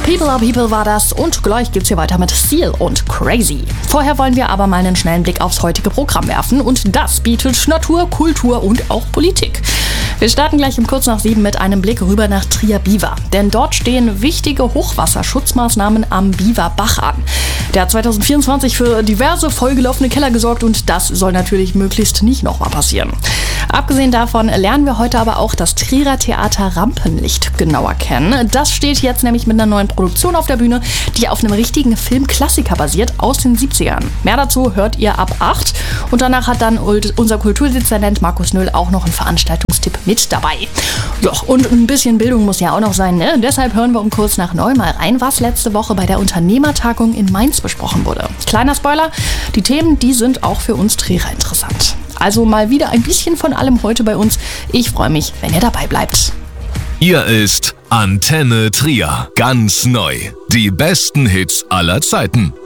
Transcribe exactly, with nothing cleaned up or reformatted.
People are People war das und gleich geht's hier weiter mit Seal und Crazy. Vorher wollen wir aber mal einen schnellen Blick aufs heutige Programm werfen und das bietet Natur, Kultur und auch Politik. Wir starten gleich um kurz nach sieben mit einem Blick rüber nach Trier Biwa, denn dort stehen wichtige Hochwasserschutzmaßnahmen am Biwa-Bach an. Der hat zwanzig vierundzwanzig für diverse vollgelaufene Keller gesorgt und das soll natürlich möglichst nicht nochmal passieren. Abgesehen davon lernen wir heute aber auch das Trierer Theater Rampenlicht genauer kennen. Das steht jetzt nämlich mit einer neuen Produktion auf der Bühne, die auf einem richtigen Filmklassiker basiert aus den siebzigern. Mehr dazu hört ihr ab acht und danach hat dann unser Kulturdezernent Markus Nöll auch noch einen Veranstaltungstipp mit dabei. Ja, und ein bisschen Bildung muss ja auch noch sein, ne? Deshalb hören wir um kurz nach neun mal rein, was letzte Woche bei der Unternehmertagung in Mainz besprochen wurde. Kleiner Spoiler, die Themen, die sind auch für uns Trierer interessant. Also mal wieder ein bisschen von allem heute bei uns. Ich freue mich, wenn ihr dabei bleibt. Hier ist Antenne Trier. Ganz neu. Die besten Hits aller Zeiten.